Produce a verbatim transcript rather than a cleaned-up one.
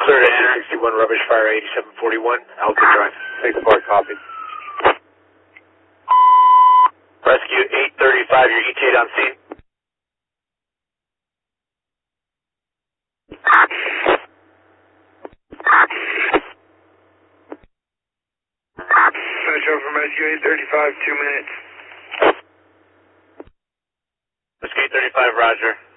Clear to enter sixty-one Rubbish Fire eighty-seven forty-one, Alton Drive. six four, copy. Rescue eight thirty-five, you're E T A on scene. Metro from Rescue eight thirty-five, two minutes. Rescue eight thirty-five, roger.